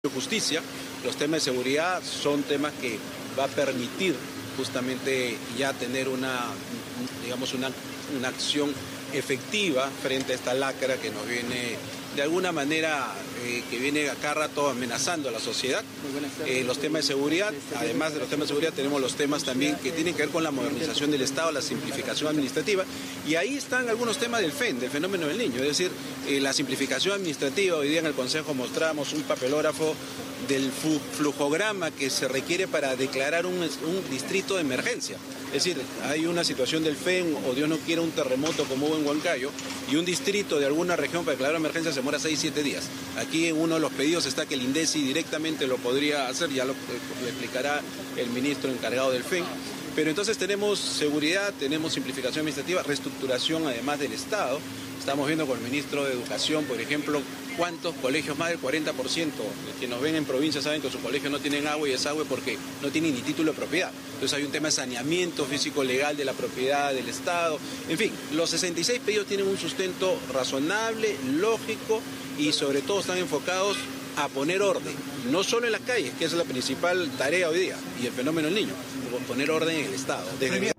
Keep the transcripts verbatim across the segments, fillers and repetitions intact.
Justicia. Los temas de seguridad son temas que va a permitir justamente ya tener una, digamos, una, una acción efectiva frente a esta lacra que nos viene de alguna manera, eh, que viene a cada rato amenazando a la sociedad. Eh, los temas de seguridad, además de los temas de seguridad, tenemos los temas también que tienen que ver con la modernización del Estado, la simplificación administrativa, y ahí están algunos temas del F E N, del fenómeno del niño, es decir, eh, la simplificación administrativa. Hoy día en el Consejo mostramos un papelógrafo del flujograma que se requiere para declarar un, un distrito de emergencia. Es decir, hay una situación del F E N, o Dios no quiera un terremoto como hubo en Huancayo, y un distrito de alguna región para declarar emergencia se demora seis a siete días. Aquí en uno de los pedidos está que el INDECI directamente lo podría hacer, ya lo, lo explicará el ministro encargado del F E N. Pero entonces tenemos seguridad, tenemos simplificación administrativa, reestructuración además del Estado. Estamos viendo con el ministro de Educación, por ejemplo, cuántos colegios, más del cuarenta por ciento de quienes nos ven en provincia saben que sus colegios no tienen agua, y es agua porque no tienen ni título de propiedad. Entonces hay un tema de saneamiento físico-legal de la propiedad del Estado. En fin, los sesenta y seis pedidos tienen un sustento razonable, lógico, y sobre todo están enfocados a poner orden, no solo en las calles, que es la principal tarea hoy día, y el fenómeno del niño, poner orden en el Estado. Desde...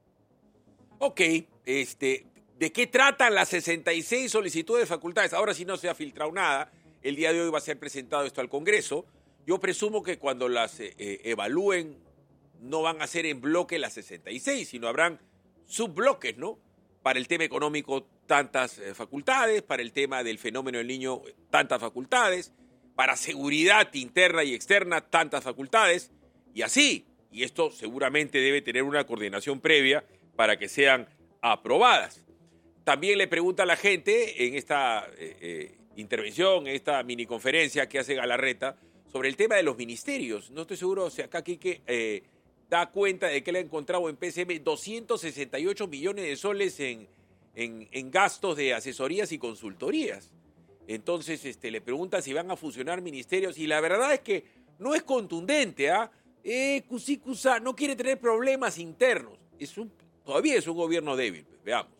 Ok, este... ¿de qué tratan las sesenta y seis solicitudes de facultades? Ahora sí no se ha filtrado nada. El día de hoy va a ser presentado esto al Congreso. Yo presumo que cuando las eh, evalúen no van a ser en bloque las sesenta y seis, sino habrán subbloques, ¿no? Para el tema económico, tantas eh, facultades. Para el tema del fenómeno del niño, tantas facultades. Para seguridad interna y externa, tantas facultades. Y así. Y esto seguramente debe tener una coordinación previa para que sean aprobadas. También le pregunta a la gente en esta eh, eh, intervención, en esta miniconferencia que hace Galarreta, sobre el tema de los ministerios. No estoy seguro, o sea, acá Quique eh, da cuenta de que le ha encontrado en P S M doscientos sesenta y ocho millones de soles en, en, en gastos de asesorías y consultorías. Entonces este, le pregunta si van a fusionar ministerios, y la verdad es que no es contundente, ¿ah? Eh, Cusicusa no quiere tener problemas internos. Es un, todavía es un gobierno débil, pues, veamos.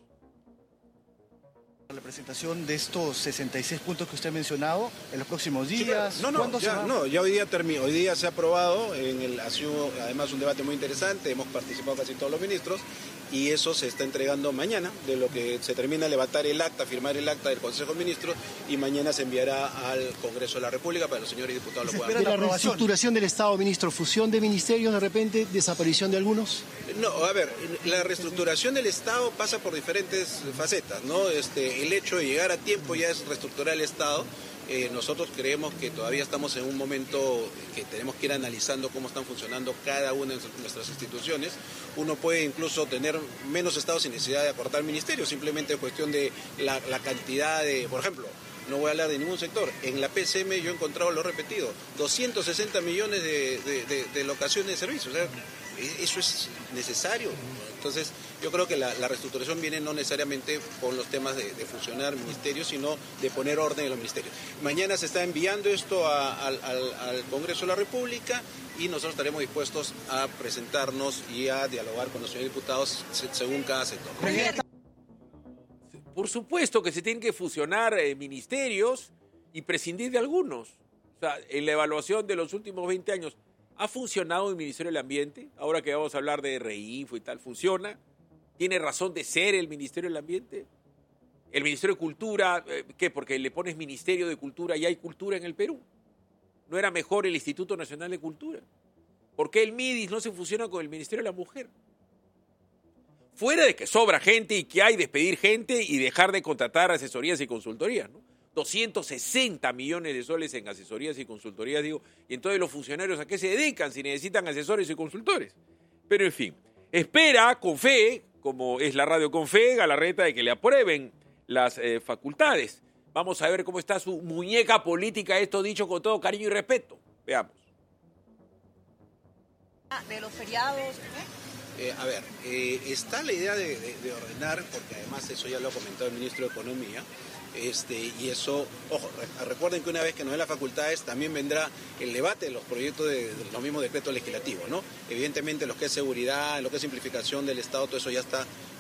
La presentación de estos sesenta y seis puntos que usted ha mencionado en los próximos días. Sí, no, no, ya, no, ya hoy día terminó, hoy día se ha aprobado, en el, ha sido además un debate muy interesante, hemos participado casi todos los ministros, y eso se está entregando mañana, de lo que se termina de levantar el acta, firmar el acta del Consejo de Ministros, y mañana se enviará al Congreso de la República para que los señores diputados lo puedan ver. ver. ¿De la reestructuración del Estado, ministro, fusión de ministerios de repente, desaparición de algunos? No, a ver, la reestructuración del Estado pasa por diferentes facetas, ¿no? Este, el hecho de llegar a tiempo ya es reestructurar el Estado. Eh, nosotros creemos que todavía estamos en un momento que tenemos que ir analizando cómo están funcionando cada una de nuestras instituciones. Uno puede incluso tener menos estados sin necesidad de acortar ministerios, simplemente es cuestión de la, la cantidad de, por ejemplo, no voy a hablar de ningún sector, en la P S M yo he encontrado, lo he repetido, doscientos sesenta millones de, de, de, de locaciones de servicios. O sea, eso es necesario. Entonces, yo creo que la, la reestructuración viene no necesariamente con los temas de, de fusionar ministerios, sino de poner orden en los ministerios. Mañana se está enviando esto a, al, al, al Congreso de la República, y nosotros estaremos dispuestos a presentarnos y a dialogar con los señores diputados según cada sector. Por supuesto que se tienen que fusionar eh, ministerios y prescindir de algunos. O sea, en la evaluación de los últimos veinte años, ¿ha funcionado el Ministerio del Ambiente? Ahora que vamos a hablar de REINFO y tal, ¿funciona? ¿Tiene razón de ser el Ministerio del Ambiente? ¿El Ministerio de Cultura? Eh, ¿Qué? Porque le pones Ministerio de Cultura y hay cultura en el Perú. ¿No era mejor el Instituto Nacional de Cultura? ¿Por qué el MIDIS no se fusiona con el Ministerio de la Mujer? Fuera de que sobra gente y que hay despedir gente y dejar de contratar asesorías y consultorías, ¿no? doscientos sesenta millones de soles en asesorías y consultorías, digo, y entonces los funcionarios ¿a qué se dedican si necesitan asesores y consultores? Pero en fin, espera con fe, como es la radio con fe, Galarreta, de que le aprueben las eh, facultades. Vamos a ver cómo está su muñeca política, esto dicho con todo cariño y respeto. Veamos. De los feriados, ¿eh? Eh, a ver, eh, está la idea de, de, de ordenar, porque además eso ya lo ha comentado el ministro de Economía, este, y eso, ojo, re, recuerden que una vez que nos den las facultades también vendrá el debate de los proyectos de, de los mismos decretos legislativos, ¿no? Evidentemente lo que es seguridad, lo que es simplificación del Estado, todo eso ya está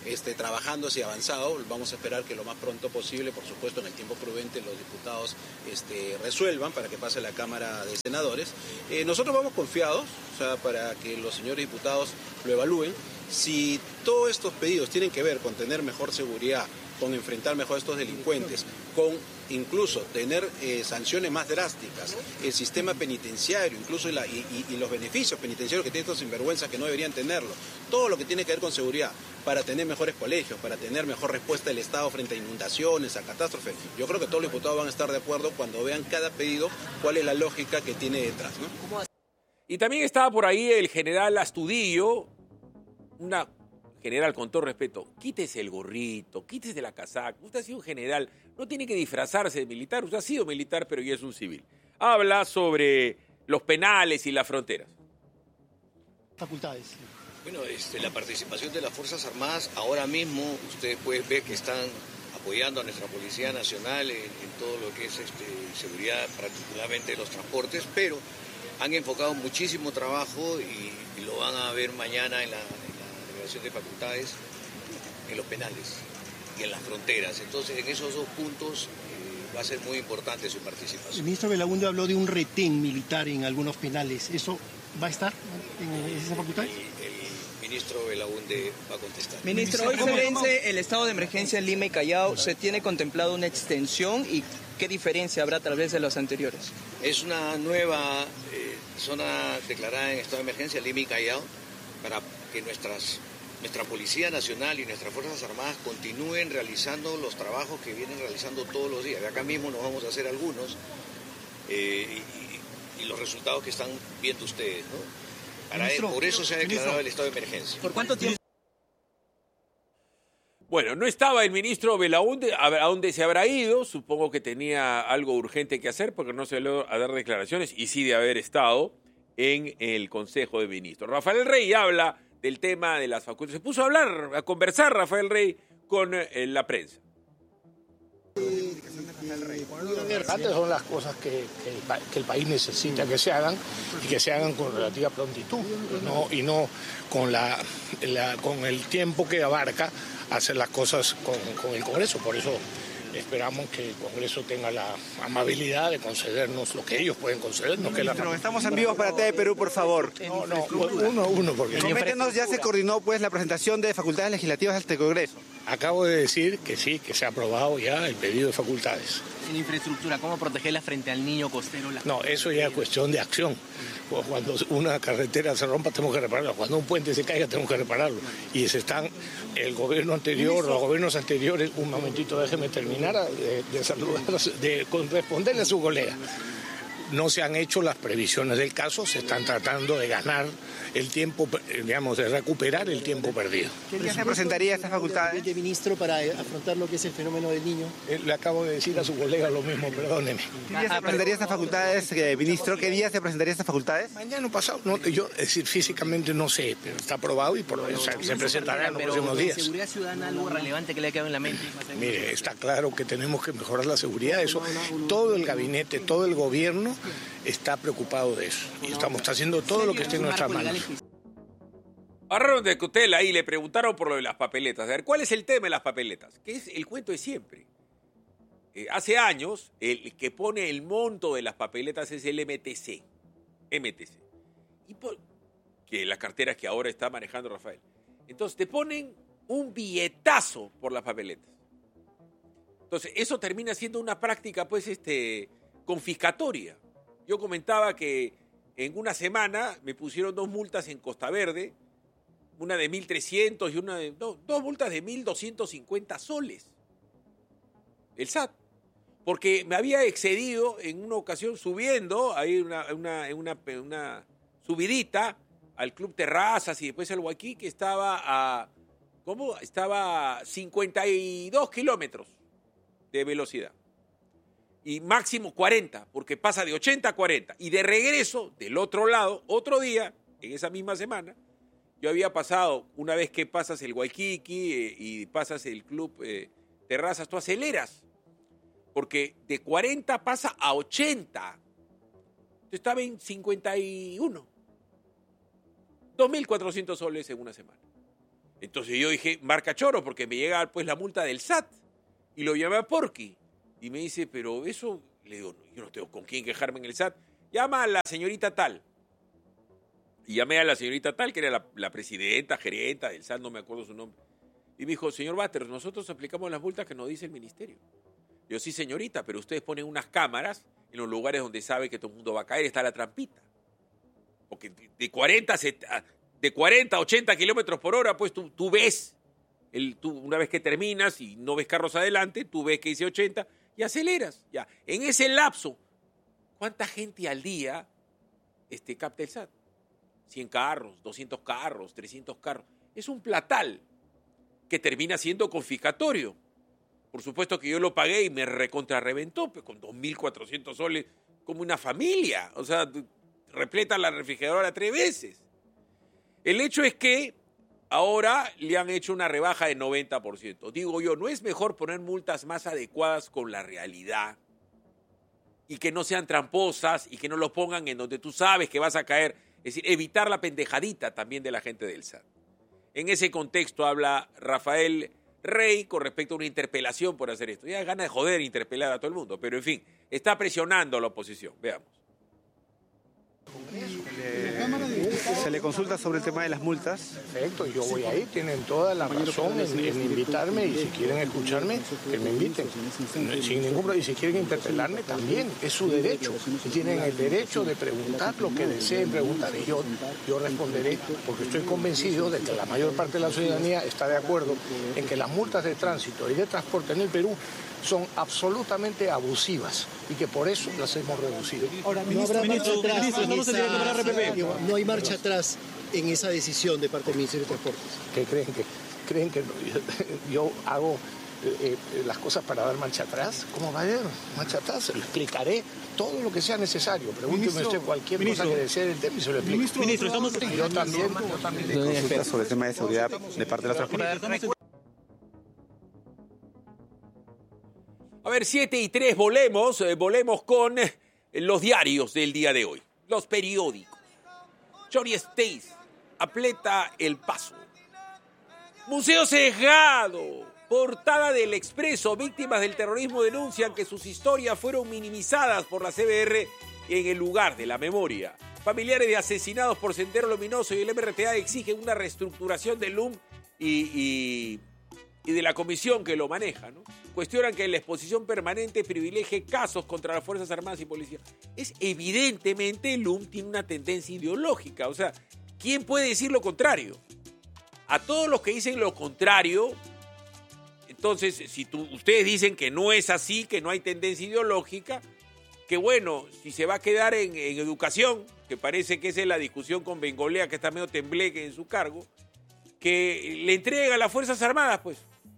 este, trabajándose y avanzado. Vamos a esperar que lo más pronto posible, por supuesto en el tiempo prudente, los diputados este, resuelvan para que pase a la Cámara de Senadores. Eh, nosotros vamos confiados, o sea, para que los señores diputados lo evalúen. Si todos estos pedidos tienen que ver con tener mejor seguridad, con enfrentar mejor a estos delincuentes, con incluso tener eh, sanciones más drásticas, el sistema penitenciario, incluso la, y, y, y los beneficios penitenciarios que tienen estos sinvergüenzas que no deberían tenerlo, todo lo que tiene que ver con seguridad, para tener mejores colegios, para tener mejor respuesta del Estado frente a inundaciones, a catástrofes. Yo creo que todos los diputados van a estar de acuerdo cuando vean cada pedido cuál es la lógica que tiene detrás, ¿no? Y también estaba por ahí el general Astudillo, una... General, con todo respeto, quítese el gorrito, quítese la casaca. Usted ha sido un general, no tiene que disfrazarse de militar. Usted ha sido militar, pero ya es un civil. Habla sobre los penales y las fronteras. Facultades. Bueno, este, la participación de las Fuerzas Armadas, ahora mismo ustedes pueden ver que están apoyando a nuestra Policía Nacional en, en todo lo que es este, seguridad, particularmente los transportes, pero han enfocado muchísimo trabajo y, y lo van a ver mañana en la... de facultades en los penales y en las fronteras. Entonces, en esos dos puntos eh, va a ser muy importante su participación. El ministro Belaúnde habló de un retén militar en algunos penales. ¿Eso va a estar en esa facultad? El, el ministro Belaúnde va a contestar. Ministro, hoy se vence el estado de emergencia en Lima y Callao. ¿Se tiene contemplado una extensión y qué diferencia habrá tal vez de los anteriores? Es una nueva eh, zona declarada en estado de emergencia, Lima y Callao, para que nuestras Nuestra Policía Nacional y nuestras Fuerzas Armadas continúen realizando los trabajos que vienen realizando todos los días. De acá mismo nos vamos a hacer algunos eh, y, y los resultados que están viendo ustedes, ¿no? Para ministro, por eso se ha declarado ministro, el estado de emergencia. ¿Por cuánto tiempo? Bueno, no estaba el ministro Belaúnde, a dónde se habrá ido, supongo que tenía algo urgente que hacer porque no se le a dar declaraciones y sí de haber estado en el Consejo de Ministros. Rafael Rey habla del tema de las facultades. Se puso a hablar, a conversar Rafael Rey con eh, la prensa. Antes son las cosas que, que, el, que el país necesita que se hagan y que se hagan con relativa prontitud no, y no con, la, la, con el tiempo que abarca hacer las cosas con, con el Congreso. Por eso esperamos que el Congreso tenga la amabilidad de concedernos lo que ellos pueden concedernos. Que la... Pero estamos en vivo para T V Perú, por favor. No, no, uno a uno. Porque... Coméntenos, ya se coordinó pues la presentación de facultades legislativas ante el Congreso. Acabo de decir que sí, que se ha aprobado ya el pedido de facultades. En infraestructura, ¿cómo protegerla frente al niño costero? La... No, eso ya es cuestión de acción. Cuando una carretera se rompa tenemos que repararla, cuando un puente se caiga tenemos que repararlo. Y se están, el gobierno anterior, los gobiernos anteriores, un momentito déjeme terminar de, de saludar, de responderle a su colega. No se han hecho las previsiones del caso, se están tratando de ganar el tiempo, digamos, de recuperar el tiempo perdido. ¿Qué día se presentaría esta facultad? ¿El ministro para afrontar lo que es el fenómeno del niño? Le acabo de decir a su colega lo mismo, perdóneme. ¿Qué día se presentaría estas facultades, eh, ministro? ¿Qué día se presentaría estas facultades? Mañana pasado, no, yo, es decir, físicamente no sé, pero está aprobado y por lo menos se presentará en los próximos días. ¿La seguridad ciudadana algo relevante que le ha quedado en la mente? Mire, está claro que tenemos que mejorar la seguridad, eso, todo el gabinete, todo el gobierno está preocupado de eso y estamos haciendo todo lo que esté en nuestras manos. Agarraron de cutela y le preguntaron por lo de las papeletas. A ver, ¿cuál es el tema de las papeletas? Que es el cuento de siempre. Eh, hace años, el que pone el monto de las papeletas es el M T C. M T C. Y por, que las carteras que ahora está manejando Rafael. Entonces, te ponen un billetazo por las papeletas. Entonces, eso termina siendo una práctica, pues, este, confiscatoria. Yo comentaba que en una semana me pusieron dos multas en Costa Verde, una de mil trescientos y una de... No, dos multas de mil doscientos cincuenta soles. El S A T. Porque me había excedido en una ocasión subiendo, ahí una, una, una, una subidita al Club Terrazas y después al Huaquí, que estaba a... ¿Cómo? Estaba a cincuenta y dos kilómetros de velocidad. Y máximo cuarenta, porque pasa de ochenta a cuarenta. Y de regreso, del otro lado, otro día, en esa misma semana, yo había pasado, una vez que pasas el Waikiki eh, y pasas el Club eh, Terrazas, tú aceleras. Porque de cuarenta pasa a ochenta. Yo estaba en cincuenta y uno. dos mil cuatrocientos soles en una semana. Entonces yo dije, marca choro, porque me llega pues la multa del S A T. Y lo llamé a Porky. Y me dice, pero eso, le digo, yo no tengo con quién quejarme en el S A T. Llama a la señorita tal. Y llamé a la señorita tal, que era la, la presidenta, gerenta del S A T, no me acuerdo su nombre. Y me dijo, señor Bater, nosotros aplicamos las multas que nos dice el ministerio. Yo, sí, señorita, pero ustedes ponen unas cámaras en los lugares donde sabe que todo el mundo va a caer, está la trampita. Porque de cuarenta, de cuarenta a ochenta kilómetros por hora, pues tú, tú ves, el, tú, una vez que terminas y no ves carros adelante, tú ves que dice ochenta y aceleras. Ya. En ese lapso, ¿cuánta gente al día este, capta el S A T? cien carros, doscientos carros, trescientos carros. Es un platal que termina siendo confiscatorio. Por supuesto que yo lo pagué y me recontrarreventó, pues con dos mil cuatrocientos soles, como una familia. O sea, repleta la refrigeradora tres veces. El hecho es que ahora le han hecho una rebaja de noventa por ciento. Digo yo, ¿no es mejor poner multas más adecuadas con la realidad? Y que no sean tramposas y que no lo pongan en donde tú sabes que vas a caer. Es decir, evitar la pendejadita también de la gente del S A T. En ese contexto habla Rafael Rey con respecto a una interpelación por hacer esto. Ya gana de joder interpelar a todo el mundo, pero en fin, está presionando a la oposición. Veamos. Se le consulta sobre el tema de las multas. Perfecto, yo voy ahí, tienen toda la razón en, en invitarme y si quieren escucharme, que me inviten. Sin ningún problema. Y si quieren interpelarme también, es su derecho. Y tienen el derecho de preguntar lo que deseen preguntar y yo, yo responderé porque estoy convencido de que la mayor parte de la ciudadanía está de acuerdo en que las multas de tránsito y de transporte en el Perú son absolutamente abusivas y que por eso las hemos reducido. Ahora, no habrá marcha atrás en esa, no hay marcha atrás en esa decisión de parte del Ministerio de Transportes. ¿Qué creen que creen que yo hago eh, eh, las cosas para dar marcha atrás? ¿Cómo va a haber marcha atrás? Explicaré todo lo que sea necesario. Pregúnteme usted cualquier ministro, cosa que desee del tema y se lo explico. Ministro, ministro estamos... Yo también, yo también. Consulta sobre el tema de seguridad de parte de la transporte. A ver, siete y tres, volemos, eh, volemos con eh, los diarios del día de hoy, los periódicos. Johnny Stace apleta el paso. Museo Sesgado, portada del Expreso. Víctimas del terrorismo denuncian que sus historias fueron minimizadas por la C B R en el lugar de la memoria. Familiares de asesinados por Sendero Luminoso y el M R T A exigen una reestructuración del L U M y... y y de la comisión que lo maneja, ¿no? Cuestionan que la exposición permanente privilegie casos contra las Fuerzas Armadas y Policía. Es evidentemente el L U M tiene una tendencia ideológica. O sea, ¿quién puede decir lo contrario? A todos los que dicen lo contrario, entonces, si tú, ustedes dicen que no es así, que no hay tendencia ideológica, que bueno, si se va a quedar en, en educación, que parece que esa es la discusión con Bengolea, que está medio tembleque en su cargo, que le entreguen a las Fuerzas Armadas, pues.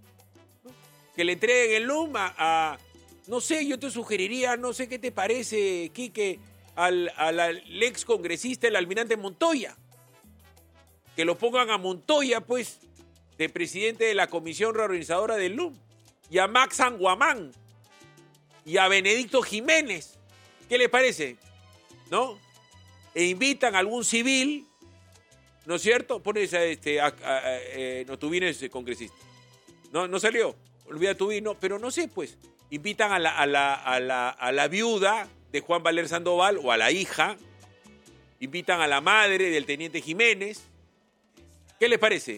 Que le entreguen el L U M a, a, no sé, yo te sugeriría, no sé qué te parece, Quique, al, al, al ex congresista, el almirante Montoya. Que lo pongan a Montoya, pues, de presidente de la comisión reorganizadora del L U M. Y a Max Anguamán. Y a Benedicto Jiménez. ¿Qué le parece? ¿No? E invitan a algún civil, ¿no es cierto? Pones a este, a, a, a, eh, no, tú vienes congresista. No, no salió. Olvida tu vino, pero no sé, pues. Invitan a la, a, la, a, la, a la viuda de Juan Valer Sandoval o a la hija. Invitan a la madre del teniente Jiménez. ¿Qué les parece?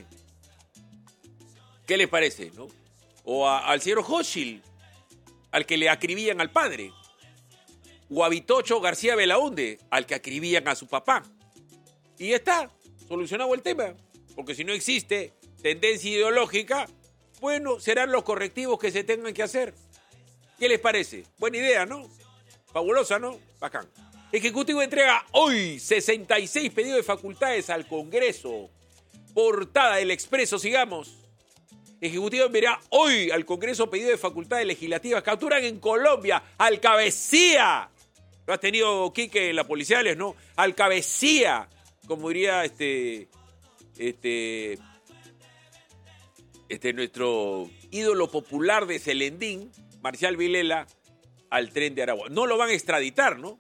¿Qué les parece, no? O a, al señor Hochil, al que le acribillan al padre. O a Vitocho García Belaunde, al que acribillan a su papá. Y ya está, solucionado el tema. Porque si no existe tendencia ideológica, bueno, serán los correctivos que se tengan que hacer. ¿Qué les parece? Buena idea, ¿no? Fabulosa, ¿no? Bacán. Ejecutivo entrega hoy sesenta y seis pedidos de facultades al Congreso. Portada del Expreso, sigamos. Ejecutivo enviará hoy al Congreso pedido de facultades legislativas. Capturan en Colombia al cabecilla. Lo has tenido, Quique, en las policiales, ¿no? Al cabecilla, como diría este... Este... Este, nuestro ídolo popular de Celendín, Marcial Vilela, al tren de Aragua. No lo van a extraditar, ¿no?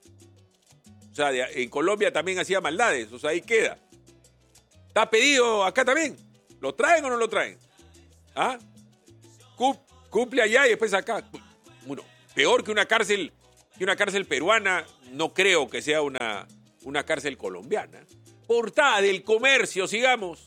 O sea, de, en Colombia también hacía maldades, o sea, ahí queda. Está pedido acá también. ¿Lo traen o no lo traen? ¿Ah? Cumple allá y después acá. Bueno, peor que una cárcel, que una cárcel peruana, no creo que sea una, una cárcel colombiana. Portada del Comercio, sigamos.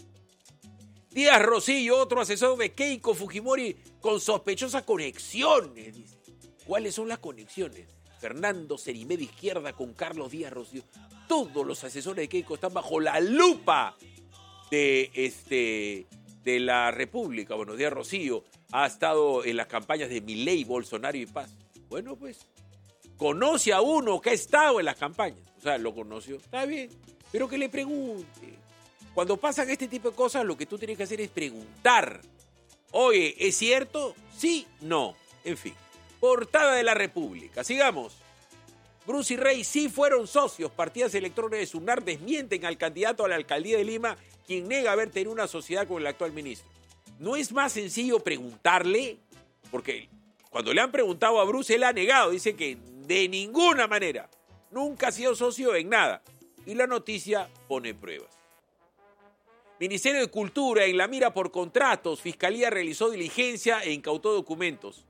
Díaz Rosillo, otro asesor de Keiko Fujimori con sospechosas conexiones. Dice. ¿Cuáles son las conexiones? Fernando Cerimé de izquierda con Carlos Díaz Rosillo. Todos los asesores de Keiko están bajo la lupa de, este, de la República. Bueno, Díaz Rosillo ha estado en las campañas de Milei, Bolsonaro y Paz. Bueno, pues, conoce a uno que ha estado en las campañas. O sea, lo conoció. Está bien, pero que le pregunte. Cuando pasan este tipo de cosas, lo que tú tienes que hacer es preguntar. Oye, ¿es cierto? Sí, no. En fin. Portada de la República. Sigamos. Bruce y Rey sí fueron socios. Partidas electorales de SUNAR desmienten al candidato a la alcaldía de Lima, quien nega haber tenido una sociedad con el actual ministro. ¿No es más sencillo preguntarle? Porque cuando le han preguntado a Bruce, él ha negado. Dice que de ninguna manera. Nunca ha sido socio en nada. Y la noticia pone pruebas. Ministerio de Cultura en la mira por contratos. Fiscalía realizó diligencia e incautó documentos.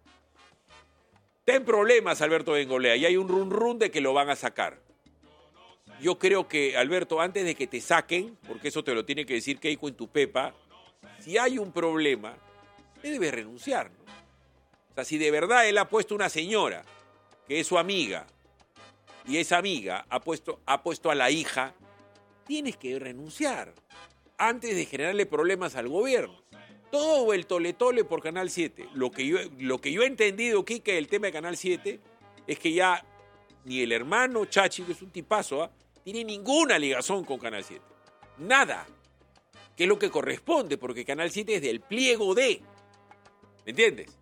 Ten problemas, Alberto Bengolea, y hay un run run de que lo van a sacar. Yo creo que, Alberto, antes de que te saquen, porque eso te lo tiene que decir Keiko en tu pepa, si hay un problema, te debe renunciar, ¿no? O sea, si de verdad él ha puesto una señora, que es su amiga, y esa amiga ha puesto, ha puesto a la hija, tienes que renunciar antes de generarle problemas al gobierno. Todo el tole-tole por Canal siete. Lo que yo, lo que yo he entendido, Kike, del tema de Canal siete, es que ya ni el hermano Chachi, que es un tipazo, ¿eh? tiene ninguna ligación con Canal siete. Nada. Que es lo que corresponde, porque Canal siete es del pliego de. ¿Me entiendes?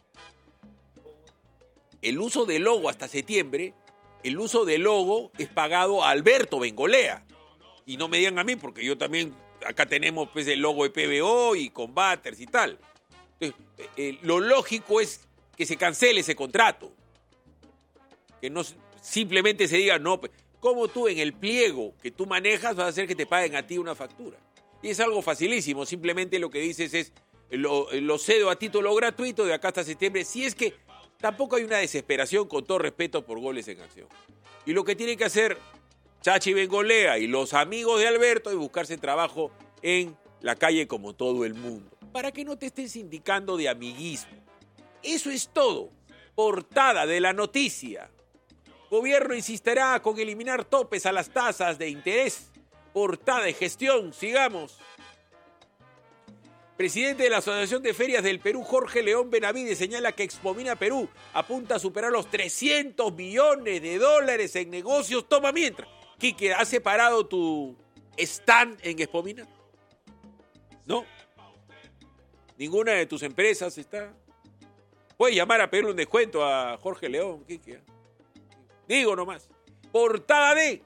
El uso del logo hasta septiembre, el uso del logo es pagado a Alberto Bengolea. Y no me digan a mí, porque yo también... Acá tenemos pues, el logo de P B O y Combaters y tal. Entonces, eh, lo lógico es que se cancele ese contrato. Que no simplemente se diga, no, ¿cómo tú en el pliego que tú manejas vas a hacer que te paguen a ti una factura? Y es algo facilísimo. Simplemente lo que dices es, lo, lo cedo a título gratuito de acá hasta septiembre. Si es que tampoco hay una desesperación, con todo respeto, por goles en acción. Y lo que tiene que hacer Chachi Bengolea y los amigos de Alberto y buscarse trabajo en la calle como todo el mundo. Para que no te estén sindicando de amiguismo. Eso es todo. Portada de la noticia. Gobierno insistirá con eliminar topes a las tasas de interés. Portada de gestión. Sigamos. Presidente de la Asociación de Ferias del Perú, Jorge León Benavides, señala que Expomina Perú apunta a superar los trescientos millones de dólares en negocios. Toma mientras. Quique, ¿has separado tu stand en Expomina? ¿No? ¿Ninguna de tus empresas está? Puedes llamar a pedirle un descuento a Jorge León, Quique. Digo nomás. Portada de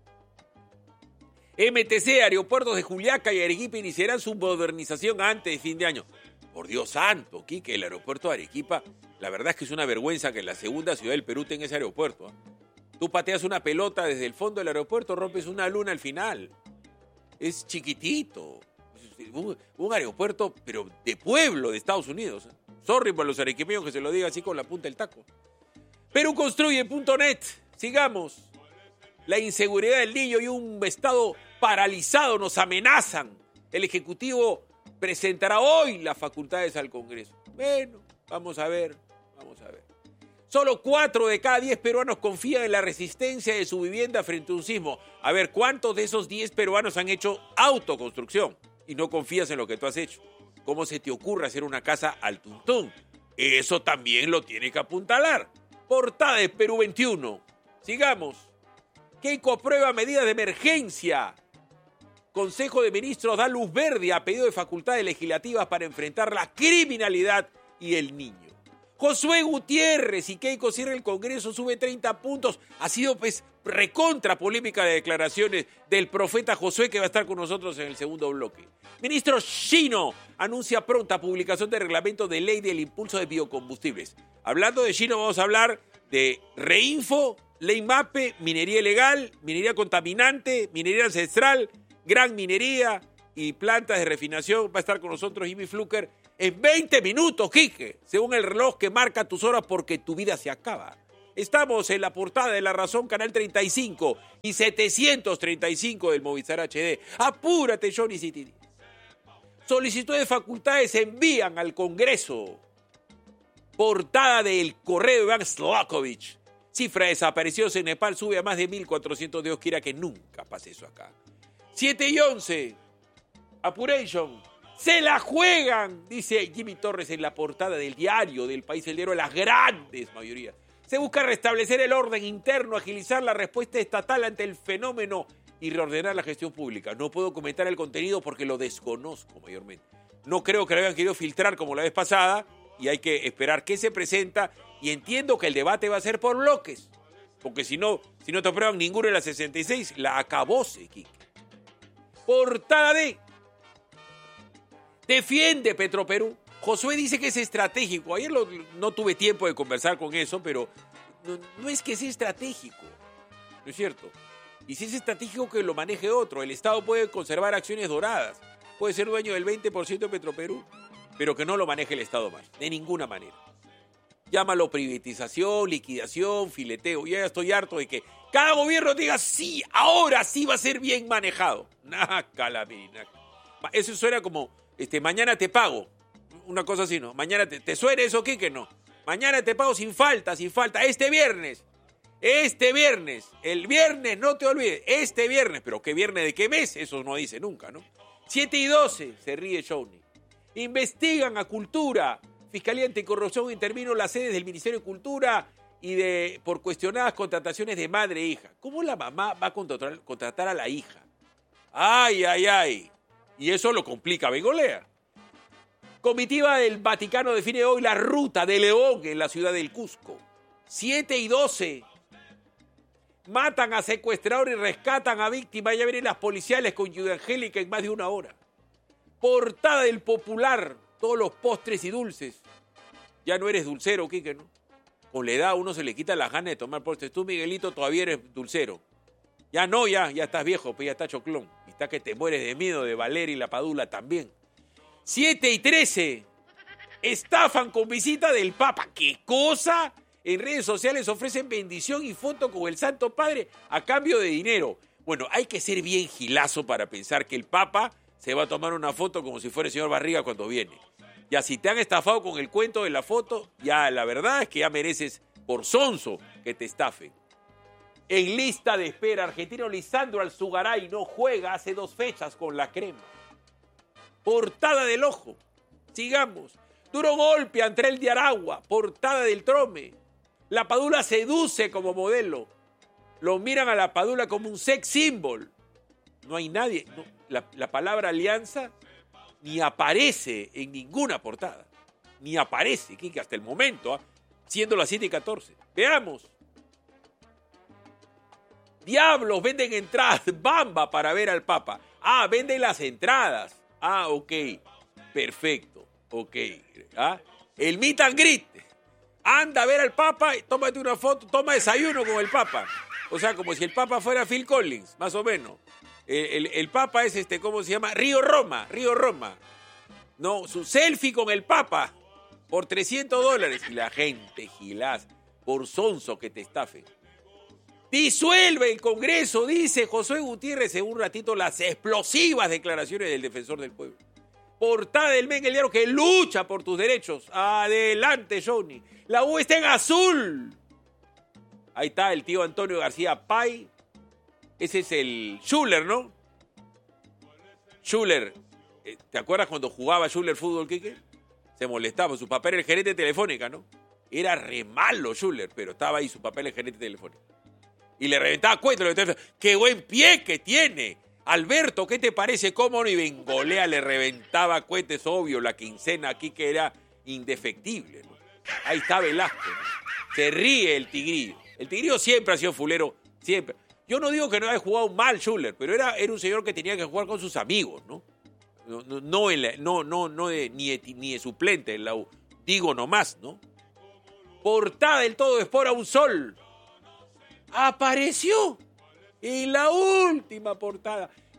M T C, aeropuertos de Juliaca y Arequipa iniciarán su modernización antes de fin de año. Por Dios santo, Quique, el aeropuerto de Arequipa, la verdad es que es una vergüenza que la segunda ciudad del Perú tenga ese aeropuerto, ¿eh? Tú pateas una pelota desde el fondo del aeropuerto, rompes una luna al final. Es chiquitito. Un, un aeropuerto, pero de pueblo de Estados Unidos. Sorry por los arequipeños que se lo diga así con la punta del taco. Perú construye punto net. Sigamos. La inseguridad del niño y un estado paralizado nos amenazan. El Ejecutivo presentará hoy las facultades al Congreso. Bueno, vamos a ver, vamos a ver. Solo cuatro de cada diez peruanos confían en la resistencia de su vivienda frente a un sismo. A ver, ¿cuántos de esos diez peruanos han hecho autoconstrucción y no confías en lo que tú has hecho? ¿Cómo se te ocurre hacer una casa al tuntún? Eso también lo tiene que apuntalar. Portada de Perú veintiuno. Sigamos. Keiko aprueba medidas de emergencia. Consejo de Ministros da luz verde a pedido de facultades legislativas para enfrentar la criminalidad y el niño. Josué Gutiérrez y Keiko cierra el Congreso, sube treinta puntos. Ha sido pues recontra polémica de declaraciones del profeta Josué, que va a estar con nosotros en el segundo bloque. Ministro Shino anuncia pronta publicación de reglamento de ley del impulso de biocombustibles. Hablando de Shino, vamos a hablar de Reinfo, Ley MAPE, minería ilegal, minería contaminante, minería ancestral, gran minería, y plantas de refinación. Va a estar con nosotros Jimmy Fluker en veinte minutos, Quique, según el reloj que marca tus horas porque tu vida se acaba. Estamos en la portada de La Razón, canal treinta y cinco y setecientos treinta y cinco del Movistar H D. Apúrate, Johnny City. Solicitud de facultades se envían al Congreso. Portada del correo de Iván Slakovic. Cifra de desaparecidos en Nepal sube a más de mil cuatrocientos. Dios quiera que nunca pase eso acá. siete y once. Apuration. Se la juegan, dice Jimmy Torres en la portada del diario del País, el diario de las grandes mayorías. Se busca restablecer el orden interno, agilizar la respuesta estatal ante el fenómeno y reordenar la gestión pública. No puedo comentar el contenido porque lo desconozco mayormente. No creo que lo hayan querido filtrar como la vez pasada y hay que esperar qué se presenta y entiendo que el debate va a ser por bloques. Porque si no, si no te aprueban ninguno de las sesenta y seis, la acabóse, Quique. Portada de... Defiende Petroperú. Josué dice que es estratégico. Ayer lo, no tuve tiempo de conversar con eso, pero no, no es que sea estratégico. ¿No es cierto? Y si es estratégico, que lo maneje otro. El Estado puede conservar acciones doradas. Puede ser dueño del veinte por ciento de Petroperú, pero que no lo maneje el Estado más. De ninguna manera. Llámalo privatización, liquidación, fileteo. Ya estoy harto de que cada gobierno diga sí, ahora sí va a ser bien manejado. Naca la mina. Eso suena como, este, mañana te pago. Una cosa así, ¿no? Mañana te, ¿te suena eso, Quique? No. Mañana te pago sin falta, sin falta. Este viernes. Este viernes. El viernes, no te olvides. Este viernes. Pero ¿qué viernes de qué mes? Eso no dice nunca, ¿no? siete y doce. Se ríe Johnny. Investigan a Cultura. Fiscalía Anticorrupción intervino las sedes del Ministerio de Cultura y de por cuestionadas contrataciones de madre e hija. ¿Cómo la mamá va a contratar, contratar a la hija? Ay, ay, ay. Y eso lo complica Bengolea. Comitiva del Vaticano define hoy la ruta de León en la ciudad del Cusco. siete y doce. Matan a secuestrador y rescatan a víctima. Ya vienen las policiales con Lluvia Angélica en más de una hora. Portada del Popular. Todos los postres y dulces. Ya no eres dulcero, Quique, ¿no? Con la edad a uno se le quita la gana de tomar postres. Tú, Miguelito, todavía eres dulcero. Ya no, ya, ya estás viejo, pues ya estás choclón. Y está que te mueres de miedo de Valeria y la Padula también. siete y trece. Estafan con visita del Papa. ¿Qué cosa? En redes sociales ofrecen bendición y foto con el Santo Padre a cambio de dinero. Bueno, hay que ser bien gilazo para pensar que el Papa se va a tomar una foto como si fuera el señor Barriga cuando viene. Ya si te han estafado con el cuento de la foto, ya la verdad es que ya mereces por sonso que te estafen. En lista de espera, argentino Lisandro Alzugaray no juega hace dos fechas con la crema. Portada del Ojo. Sigamos. Duro golpe ante el de Aragua. Portada del Trome. La Padula seduce como modelo. Lo miran a la Padula como un sex symbol. No hay nadie. No, la, la palabra alianza ni aparece en ninguna portada. Ni aparece, Kike, hasta el momento, ¿eh? Siendo las siete y catorce. Veamos. Diablos, venden entradas. Bamba para ver al Papa. Ah, venden las entradas. Ah, ok. Perfecto. Ok. ¿Ah? El meet and greet. Anda a ver al Papa y tómate una foto. Toma desayuno con el Papa. O sea, como si el Papa fuera Phil Collins, más o menos. El, el, el Papa es, este, ¿cómo se llama? Río Roma. Río Roma. No, su selfie con el Papa. Por trescientos dólares. Y la gente, gilás, por sonso que te estafen. Disuelve el Congreso, dice Josué Gutiérrez en un ratito las explosivas declaraciones del defensor del pueblo. Portada del Men, el diario que lucha por tus derechos. Adelante, Johnny. La U está en azul. Ahí está el tío Antonio García Pay. Ese es el Schuller, ¿no? Schuller. ¿Te acuerdas cuando jugaba Schuller fútbol, Quique? Se molestaba. Su papá era el gerente de Telefónica, ¿no? Era re malo Schuller, pero estaba ahí, su papá era el gerente de Telefónica. Y le reventaba cuentos. ¡Qué buen pie que tiene! Alberto, ¿qué te parece? ¿Cómo no? Y Bengolea le reventaba cohetes, obvio, la quincena aquí que era indefectible, ¿no? Ahí está Velasco, ¿no? Se ríe el Tigrillo. El Tigrillo siempre ha sido fulero, siempre. Yo no digo que no haya jugado mal Schuller, pero era, era un señor que tenía que jugar con sus amigos, ¿no? No, no, no, en la, no, no, no de, ni, de, ni de suplente en la U. Digo nomás, ¿no? Portada del Todo Espora un Sol. Apareció en la última portada.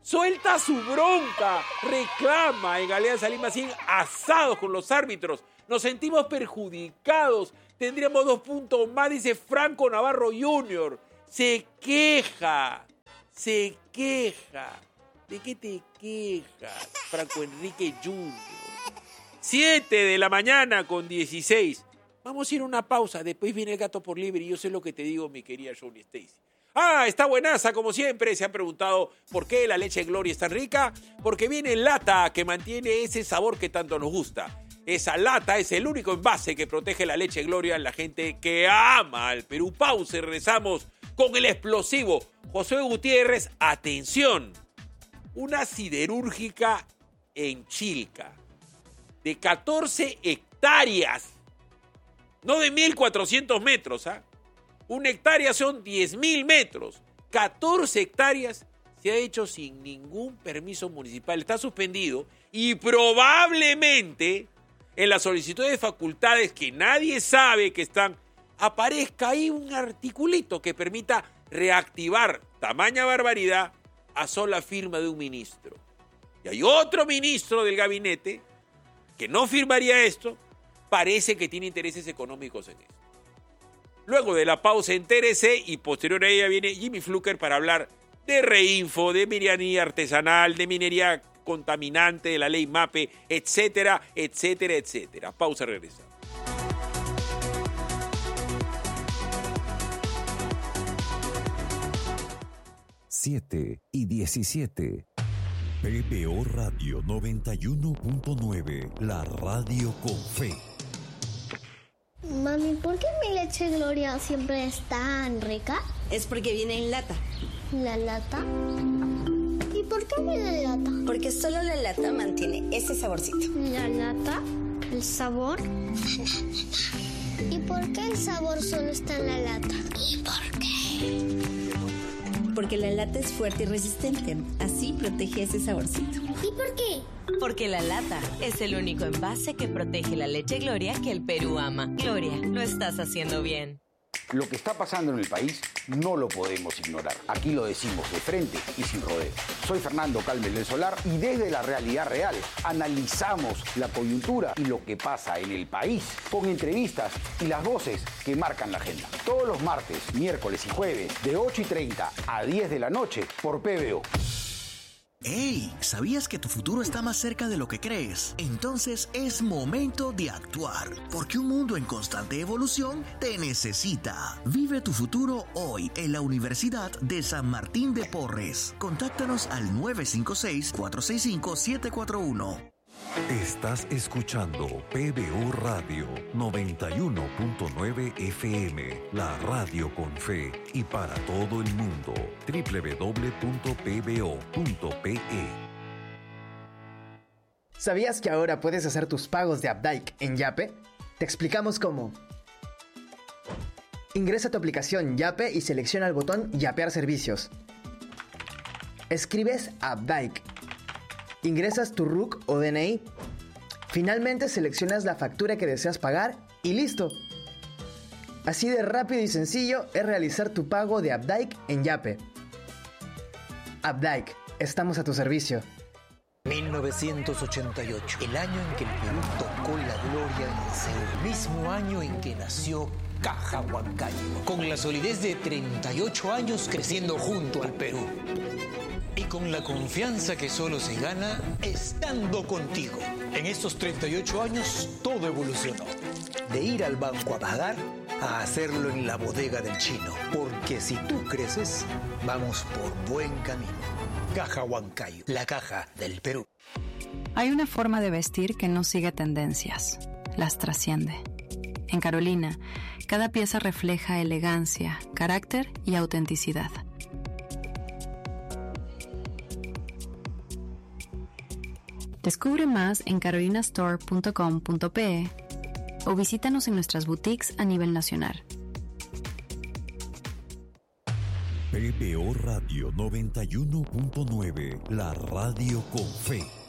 suelta su bronca, reclama en Alianza Lima, siguen asados con los árbitros, nos sentimos perjudicados, tendríamos dos puntos más, dice Franco Navarro junior Se queja, se queja. ¿De qué te quejas, Franco Enrique junior? siete de la mañana con dieciséis. Vamos a ir a una pausa, después viene el gato por libre y yo sé lo que te digo, mi querida Johnny Stacy. Ah, está buenaza, como siempre. Se han preguntado por qué la leche Gloria es tan rica. Porque viene en lata, que mantiene ese sabor que tanto nos gusta. Esa lata es el único envase que protege la leche Gloria a la gente que ama al Perú. Pausa y regresamos con el explosivo Josué Gutiérrez. Atención, una siderúrgica en Chilca de catorce hectáreas, no de mil cuatrocientos metros, ¿ah? Una hectárea son diez mil metros. catorce hectáreas se ha hecho sin ningún permiso municipal. Está suspendido y probablemente en la solicitud de facultades que nadie sabe que están, aparezca ahí un articulito que permita reactivar tamaña barbaridad a sola firma de un ministro. Y hay otro ministro del gabinete que no firmaría esto, parece que tiene intereses económicos en esto. Luego de la pausa, entérese, y posterior a ella viene Jimmy Fluker para hablar de Reinfo, de minería artesanal, de minería contaminante, de la ley MAPE, etcétera, etcétera, etcétera. Pausa, regresa. siete y diecisiete. P B O Radio noventa y uno punto nueve, la radio con fe. Mami, ¿por qué mi leche Gloria siempre es tan rica? Es porque viene en lata. ¿La lata? ¿Y por qué viene en lata? Porque solo la lata mantiene ese saborcito. ¿La lata? ¿El sabor? ¿Y por qué el sabor solo está en la lata? ¿Y por qué? Porque la lata es fuerte y resistente. Así protege ese saborcito. ¿Y por qué? Porque la lata es el único envase que protege la leche Gloria que el Perú ama. Gloria, lo estás haciendo bien. Lo que está pasando en el país no lo podemos ignorar. Aquí lo decimos de frente y sin rodeos. Soy Fernando Calmel del Solar y desde la realidad real analizamos la coyuntura y lo que pasa en el país con entrevistas y las voces que marcan la agenda. Todos los martes, miércoles y jueves de ocho y treinta a diez de la noche por P B O. ¡Hey! ¿Sabías que tu futuro está más cerca de lo que crees? Entonces es momento de actuar, porque un mundo en constante evolución te necesita. Vive tu futuro hoy en la Universidad de San Martín de Porres. Contáctanos al nueve cinco seis, cuatro seis cinco, siete cuatro uno. Estás escuchando P B O Radio noventa y uno punto nueve F M, la radio con fe y para todo el mundo. doble u doble u doble u punto p b o punto p e. ¿Sabías que ahora puedes hacer tus pagos de Updike en Yape? Te explicamos cómo. Ingresa a tu aplicación Yape y selecciona el botón Yapear servicios. Escribes Updike. Ingresas tu R U C o D N I. Finalmente seleccionas la factura que deseas pagar y listo. Así de rápido y sencillo es realizar tu pago de Updike en Yape. Updike, estamos a tu servicio. mil novecientos ochenta y ocho, el año en que el Perú tocó la gloria en el cielo. El mismo año en que nació Caja Huancayo, con la solidez de treinta y ocho años creciendo junto al Perú. Y con la confianza que solo se gana estando contigo. En estos treinta y ocho años todo evolucionó. De ir al banco a pagar a hacerlo en la bodega del chino. Porque si tú creces, vamos por buen camino. Caja Huancayo, la caja del Perú. Hay una forma de vestir que no sigue tendencias, las trasciende. En Carolina, cada pieza refleja elegancia, carácter y autenticidad. Descubre más en carolina store punto com punto p e o visítanos en nuestras boutiques a nivel nacional. P B O Radio noventa y uno punto nueve, la radio con fe.